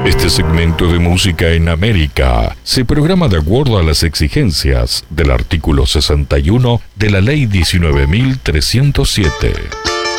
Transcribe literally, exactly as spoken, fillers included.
Este segmento de música en América se programa de acuerdo a las exigencias del artículo sesenta y uno de la Ley diecinueve mil trescientos siete.